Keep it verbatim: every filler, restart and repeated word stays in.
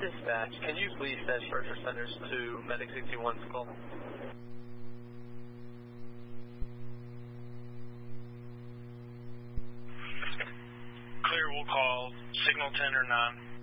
Dispatch, can you please send first responders to Medic sixty-one's call? Clear, we'll call signal ten or nine.